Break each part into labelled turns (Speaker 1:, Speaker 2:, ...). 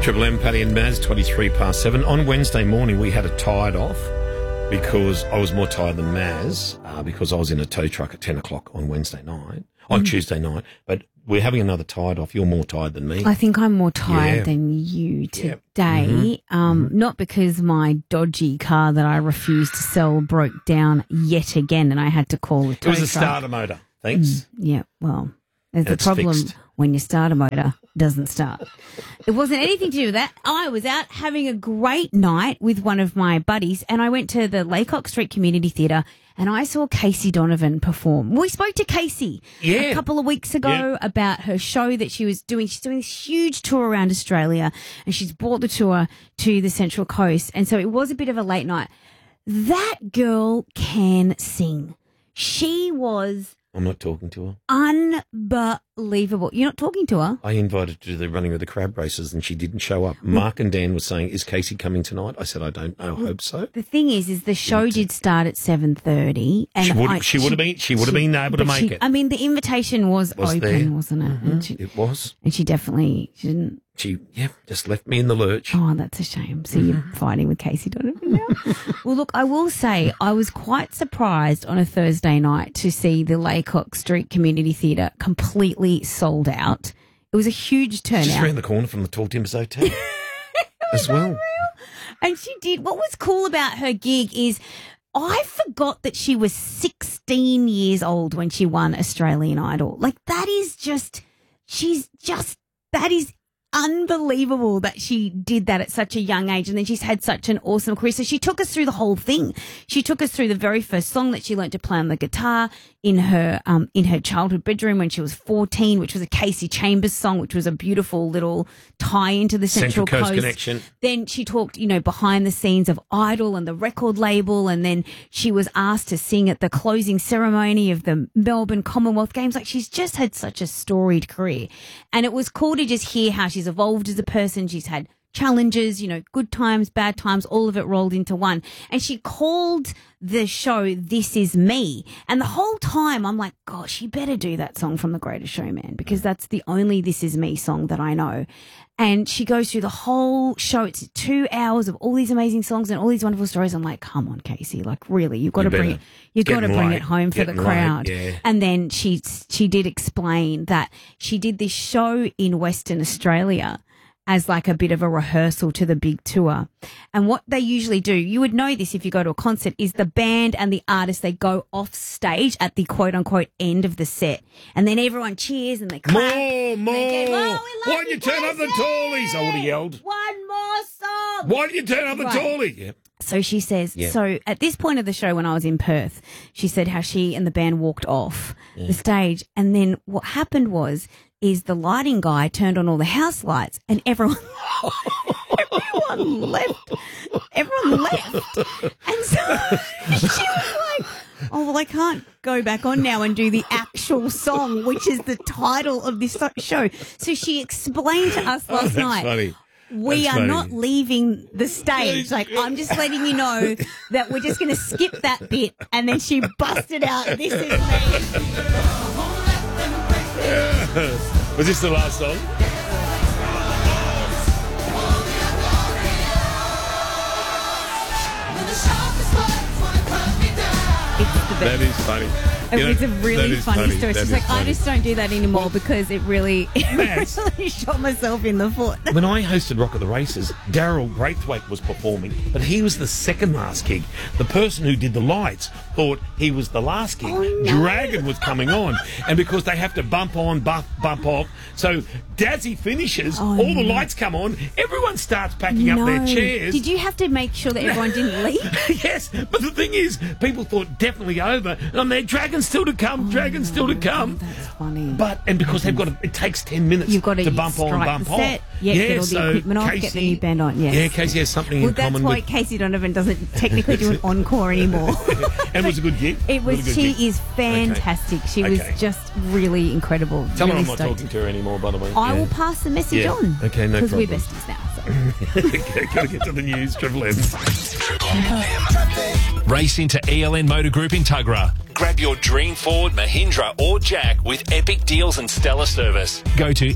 Speaker 1: Triple M, Paddy and Maz, 7:23. On Wednesday morning, we had a tied off because I was more tired than Maz because I was in a tow truck at 10 o'clock on Tuesday night. But we're having another tied off. You're more tired than me.
Speaker 2: I think I'm more tired than you today. Not because my dodgy car that I refused to sell broke down yet again and I had to call the tow truck.
Speaker 1: It was a starter motor. Thanks.
Speaker 2: Well, there's a problem
Speaker 1: fixed.
Speaker 2: when your starter motor doesn't start. It wasn't anything to do with that. I was out having a great night with one of my buddies and I went to the Laycock Street Community Theatre and I saw Casey Donovan perform. We spoke to Casey a couple of weeks ago about her show that she was doing. She's doing this huge tour around Australia and she's brought the tour to the Central Coast. And so it was a bit of a late night. That girl can sing. She was...
Speaker 1: I'm not talking to her.
Speaker 2: Unbelievable. You're not talking to her?
Speaker 1: I invited her to the running of the crab races and she didn't show up. Mark and Dan were saying, is Casey coming tonight? I said, I don't know. I hope so.
Speaker 2: The thing is the show did start at 7:30. And
Speaker 1: she would have been able to make it.
Speaker 2: I mean, the invitation was open, there. Wasn't it?
Speaker 1: Mm-hmm. It was.
Speaker 2: And she didn't.
Speaker 1: She just left me in the lurch.
Speaker 2: Oh, that's a shame. So you're fighting with Casey Donovan now? Well, look, I will say I was quite surprised on a Thursday night to see the Laycock Street Community Theatre completely sold out. It was a huge turnout.
Speaker 1: Just around the corner from the Tall Timbers Hotel as well.
Speaker 2: Unreal. And she did. What was cool about her gig is I forgot that she was 16 years old when she won Australian Idol. Like, that is that is unbelievable that she did that at such a young age, and then she's had such an awesome career. So she took us through the whole thing. She took us through the very first song that she learnt to play on the guitar in her childhood bedroom when she was 14, which was a Casey Chambers song, which was a beautiful little tie into the Central Coast
Speaker 1: connection.
Speaker 2: Then she talked, behind the scenes of Idol and the record label, and then she was asked to sing at the closing ceremony of the Melbourne Commonwealth Games. Like, she's just had such a storied career, and it was cool to just hear how she's evolved as a person. She's had challenges, good times, bad times, all of it rolled into one. And she called the show This Is Me. And the whole time I'm like, gosh, you better do that song from The Greatest Showman, because that's the only This Is Me song that I know. And she goes through the whole show. It's 2 hours of all these amazing songs and all these wonderful stories. I'm like, come on, Casey, like, really, you've got to bring it home for the crowd.
Speaker 1: Yeah.
Speaker 2: And then she did explain that she did this show in Western Australia as like a bit of a rehearsal to the big tour. And what they usually do, you would know this if you go to a concert, is the band and the artist, they go off stage at the quote unquote end of the set. And then everyone cheers and they clap.
Speaker 1: More.
Speaker 2: Why
Speaker 1: Why don't you turn up the tallies? I would have yelled.
Speaker 2: One more song.
Speaker 1: Why don't you turn up the tallie? Yeah.
Speaker 2: So she says, so at this point of the show when I was in Perth, she said how she and the band walked off the stage. And then what happened is the lighting guy turned on all the house lights and everyone left. Everyone left. And so she was like, oh, well, I can't go back on now and do the actual song, which is the title of this show. So she explained to us last night.
Speaker 1: Funny.
Speaker 2: We are not leaving the stage. Like, I'm just letting you know that we're just going to skip that bit. And then she busted out, This Is Me.
Speaker 1: Was this the last song?
Speaker 2: It's the best.
Speaker 1: That is funny.
Speaker 2: It's a really funny story. She's like,
Speaker 1: funny.
Speaker 2: I just don't do that anymore because it really shot myself in the foot.
Speaker 1: When I hosted Rock at the Races, Daryl Braithwaite was performing, but he was the second last gig. The person who did the lights thought he was the last gig.
Speaker 2: Oh, no.
Speaker 1: Dragon was coming on, and because they have to bump on, bump off, so Dazzy finishes, all the lights come on, everyone starts packing up their chairs.
Speaker 2: Did you have to make sure that everyone didn't leave?
Speaker 1: Yes, but the thing is, people thought definitely over, and I'm there, Dragon's still to come, Dragon's still to come.
Speaker 2: That's funny.
Speaker 1: And because they've got it takes 10 minutes
Speaker 2: You've got to
Speaker 1: bump on, bump off.
Speaker 2: Get all the equipment off, get the new band on. Yes.
Speaker 1: Yeah, Casey has something in common
Speaker 2: that's why
Speaker 1: with...
Speaker 2: Casey Donovan doesn't technically do an encore anymore.
Speaker 1: And it was a good gig?
Speaker 2: It was. She is fantastic. Okay. She was just really incredible.
Speaker 1: Tell
Speaker 2: really
Speaker 1: her I'm not talking to her anymore, by the way.
Speaker 2: I will pass the message on.
Speaker 1: Okay, no problem.
Speaker 2: Because we're besties now. So.
Speaker 1: Okay, got to get to the news. Triple M.
Speaker 3: Race into ELN Motor Group in Tuggerah. Grab your dream Ford, Mahindra or Jack with epic deals and stellar service. Go to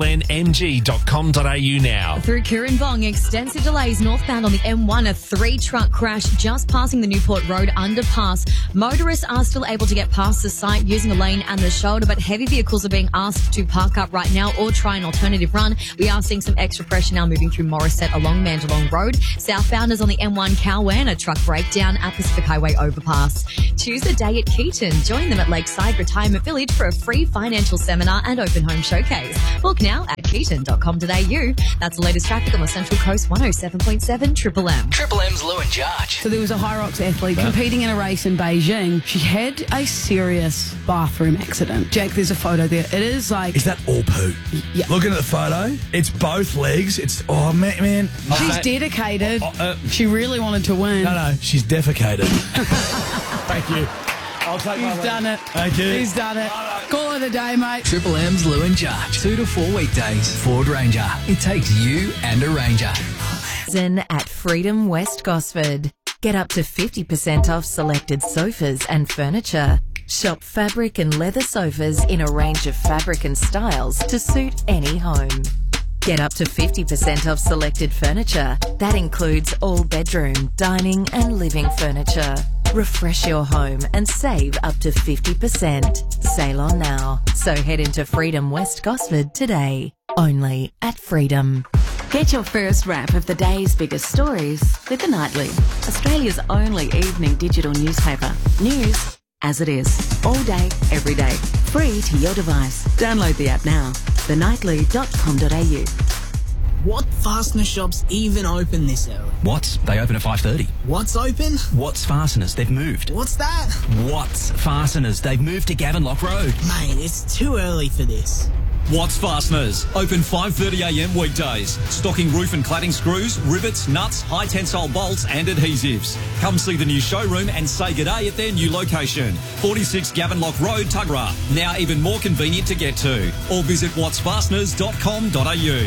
Speaker 3: elnmg.com.au now.
Speaker 4: Through Kirrinbong, extensive delays northbound on the M1. A 3-truck crash just passing the Newport Road underpass. Motorists are still able to get past the site using a lane and the shoulder, but heavy vehicles are being asked to park up right now or try an alternative run. We are seeing some extra pressure now moving through Morisset along Mandalong Road. Southbounders on the M1 Cowan, a truck breakdown at Pacific Highway overpass. Choose a day at Keaton. Join them at Lakeside Retirement Village for a free financial seminar and open home showcase. Book now at keaton.com.au. That's the latest traffic on the Central Coast 107.7 Triple M.
Speaker 5: Triple M's Lou and Jarge.
Speaker 6: So there was a Hyrox athlete competing in a race in Beijing. She had a serious bathroom accident. Jack, there's a photo there. It is like...
Speaker 7: Is that all poo?
Speaker 6: Yeah.
Speaker 7: Looking at the photo, it's both legs. It's... Oh, man.
Speaker 6: She's dedicated. She really wanted to win.
Speaker 7: No, she's defecated. Thank you. I'll take my
Speaker 6: He's done it.
Speaker 7: Thank you.
Speaker 6: He's done it. Call it a day, mate.
Speaker 5: Triple M's Lou and Jarge. 2 to 4 weekdays. Ford Ranger. It takes you and a Ranger.
Speaker 8: At Freedom West Gosford. Get up to 50% off selected sofas and furniture. Shop fabric and leather sofas in a range of fabric and styles to suit any home. Get up to 50% off selected furniture. That includes all bedroom, dining and living furniture. Refresh your home and save up to 50%. Sale on now. So head into Freedom West Gosford today. Only at Freedom. Get your first wrap of the day's biggest stories with The Nightly, Australia's only evening digital newspaper. News as it is. All day, every day. Free to your device. Download the app now. thenightly.com.au.
Speaker 9: What fastener shops even open this early?
Speaker 5: Watts, they open at 5:30.
Speaker 9: What's open?
Speaker 5: Watts Fasteners, they've moved.
Speaker 9: What's that?
Speaker 5: Watts Fasteners, they've moved to Gavenlock Road.
Speaker 9: Mate, it's too early for this.
Speaker 10: Watts Fasteners, open 5:30am weekdays. Stocking roof and cladding screws, rivets, nuts, high tensile bolts and adhesives. Come see the new showroom and say g'day at their new location. 46 Gavenlock Road, Tuggerah. Now even more convenient to get to. Or visit wattsfasteners.com.au.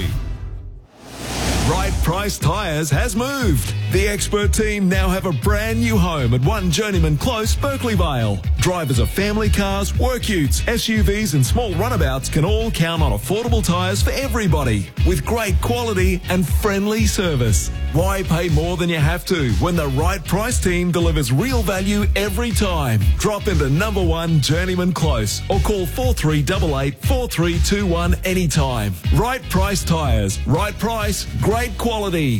Speaker 11: Right Price Tyres has moved. The expert team now have a brand new home at 1 Journeyman Close, Berkeley Vale. Drivers of family cars, work utes, SUVs and small runabouts can all count on affordable tyres for everybody with great quality and friendly service. Why pay more than you have to when the Right Price team delivers real value every time? Drop into number 1 Journeyman Close or call 4388 4321 anytime. Right Price Tyres. Right price, great quality.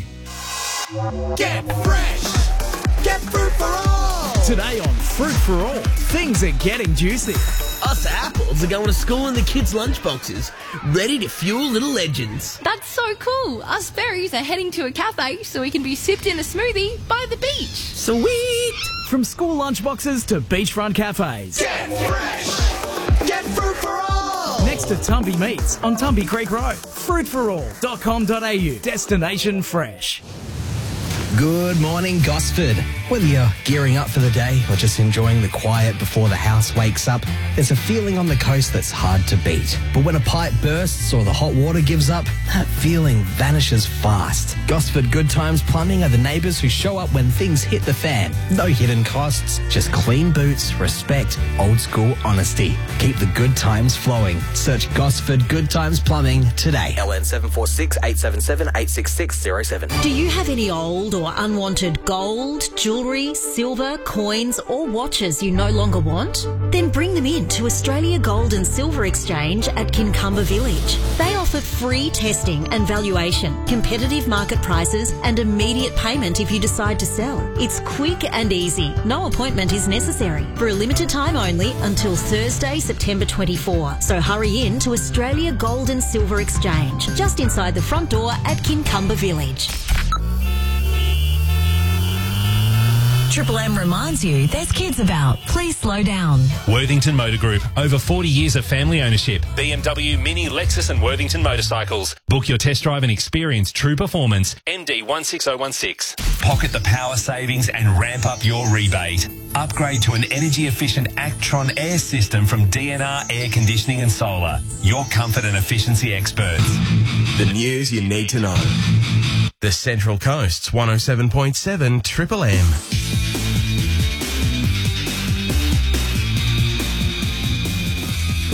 Speaker 12: Get fresh. Get fruit for all.
Speaker 13: Today on Fruit for All, things are getting juicy.
Speaker 12: Us apples are going to school in the kids' lunchboxes, ready to fuel little legends.
Speaker 14: That's so cool. Us berries are heading to a cafe so we can be sipped in a smoothie by the beach.
Speaker 12: Sweet!
Speaker 13: From school lunchboxes to beachfront cafes.
Speaker 12: Get fresh. Get fruit for all.
Speaker 13: Next to Tumby Meats on Tumby Creek Road. Fruitforall.com.au. Destination fresh.
Speaker 15: Good morning, Gosford. Whether you're gearing up for the day or just enjoying the quiet before the house wakes up, there's a feeling on the coast that's hard to beat. But when a pipe bursts or the hot water gives up, that feeling vanishes fast. Gosford Good Times Plumbing are the neighbours who show up when things hit the fan. No hidden costs, just clean boots, respect, old school honesty. Keep the good times flowing. Search Gosford Good Times Plumbing today.
Speaker 16: LN 746 877 86607.
Speaker 8: Do you have any old or unwanted gold, jewellery, silver, coins or watches you no longer want? Then bring them in to Australia Gold and Silver Exchange at Kincumber Village. They offer free testing and valuation, competitive market prices and immediate payment if you decide to sell. It's quick and easy. No appointment is necessary. For a limited time only until Thursday, September 24. So hurry in to Australia Gold and Silver Exchange, just inside the front door at Kincumber Village. Triple M reminds you there's kids about. Please slow down.
Speaker 3: Worthington Motor Group. Over 40 years of family ownership. BMW, Mini, Lexus and Worthington Motorcycles. Book your test drive and experience true performance. MD 16016.
Speaker 17: Pocket the power savings and ramp up your rebate. Upgrade to an energy-efficient Actron air system from DNR Air Conditioning and Solar. Your comfort and efficiency experts.
Speaker 18: The news you need to know. The Central Coast's 107.7 Triple M.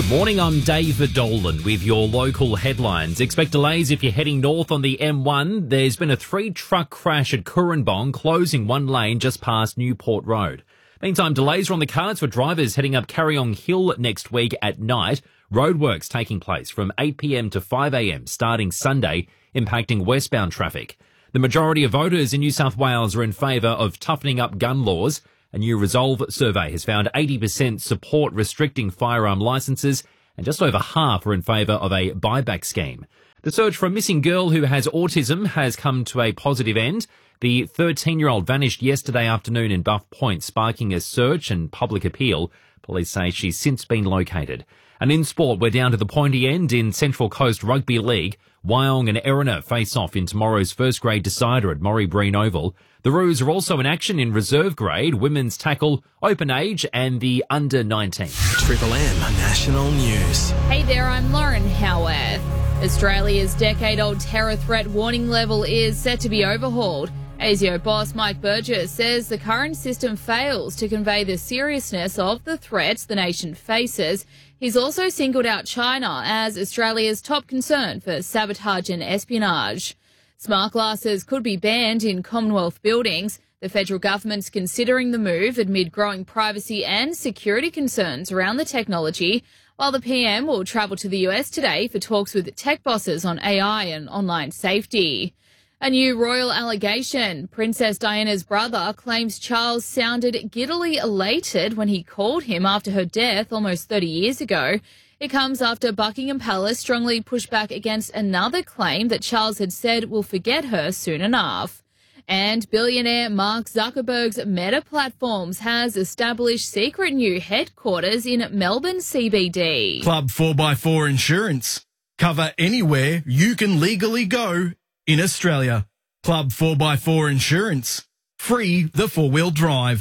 Speaker 19: Good morning, I'm David Dolan with your local headlines. Expect delays if you're heading north on the M1. There's been a 3-truck crash at Currambong, closing one lane just past Newport Road. Meantime, delays are on the cards for drivers heading up Carryong Hill next week at night. Roadworks taking place from 8 p.m. to 5 a.m. starting Sunday, impacting westbound traffic. The majority of voters in New South Wales are in favour of toughening up gun laws. A new Resolve survey has found 80% support restricting firearm licences, and just over half are in favour of a buyback scheme. The search for a missing girl who has autism has come to a positive end. The 13-year-old vanished yesterday afternoon in Buff Point, sparking a search and public appeal. Police say she's since been located. And in sport, we're down to the pointy end in Central Coast Rugby League. Wyong and Erina face off in tomorrow's first-grade decider at Maury Breen Oval. The Roos are also in action in reserve grade, women's tackle, open age and the under-19.
Speaker 18: Triple M National News.
Speaker 4: Hey there, I'm Lauren Howarth. Australia's decade-old terror threat warning level is set to be overhauled. ASIO boss Mike Burgess says the current system fails to convey the seriousness of the threats the nation faces. He's also singled out China as Australia's top concern for sabotage and espionage. Smart glasses could be banned in Commonwealth buildings. The federal government's considering the move amid growing privacy and security concerns around the technology, while the PM will travel to the US today for talks with tech bosses on AI and online safety. A new royal allegation. Princess Diana's brother claims Charles sounded giddily elated when he called him after her death almost 30 years ago. It comes after Buckingham Palace strongly pushed back against another claim that Charles had said will forget her soon enough. And billionaire Mark Zuckerberg's Meta Platforms has established secret new headquarters in Melbourne CBD.
Speaker 20: Club 4x4 Insurance. Cover anywhere you can legally go in Australia. Club 4x4 Insurance. Free the 4-wheel drive.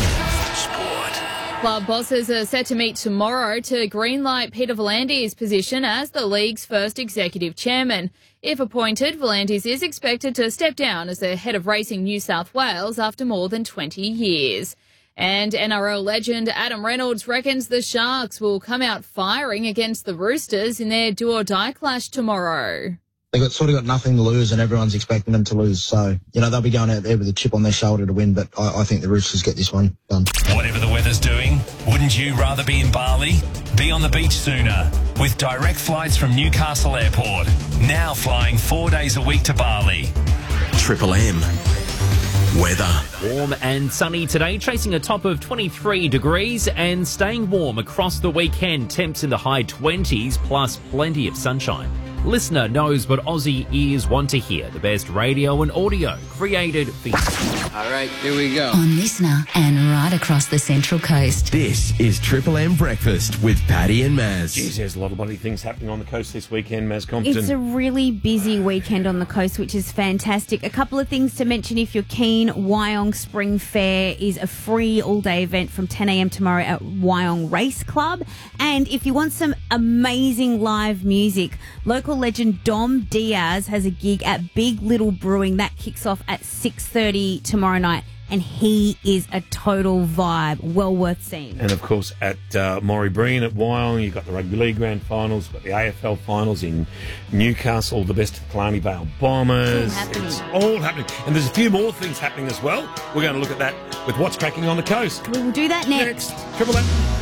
Speaker 4: Club bosses are set to meet tomorrow to greenlight Peter V'landys' position as the league's first executive chairman. If appointed, V'landys is expected to step down as the head of Racing New South Wales after more than 20 years. And NRL legend Adam Reynolds reckons the Sharks will come out firing against the Roosters in their do-or-die clash tomorrow.
Speaker 21: They've sort of got nothing to lose and everyone's expecting them to lose. So, they'll be going out there with a chip on their shoulder to win, but I think the Roosters get this one done.
Speaker 17: Whatever the weather's doing, wouldn't you rather be in Bali? Be on the beach sooner with direct flights from Newcastle Airport. Now flying 4 days a week to Bali.
Speaker 18: Triple M weather.
Speaker 19: Warm and sunny today, chasing a top of 23 degrees and staying warm across the weekend. Temps in the high 20s plus plenty of sunshine. Listener knows what Aussie ears want to hear. The best radio and audio created for you.
Speaker 22: All right, here we go.
Speaker 23: On Listener and right across the Central Coast.
Speaker 18: This is Triple M Breakfast with Paddy and Maz.
Speaker 1: Geez, there's a lot of bloody things happening on the coast this weekend, Maz Compton.
Speaker 2: It's a really busy weekend on the coast, which is fantastic. A couple of things to mention if you're keen. Wyong Spring Fair is a free all-day event from 10 a.m. tomorrow at Wyong Race Club. And if you want some amazing live music, local legend Dom Diaz has a gig at Big Little Brewing. That kicks off at 6:30 tomorrow night. And he is a total vibe. Well worth seeing.
Speaker 1: And, of course, at Maury Breen at Wyong, you've got the Rugby League Grand Finals, you've got the AFL Finals in Newcastle, the best of the Killarney Vale Bombers. It's all happening. And there's a few more things happening as well. We're going to look at that with what's cracking on the coast.
Speaker 2: We will do that next.
Speaker 1: Triple M.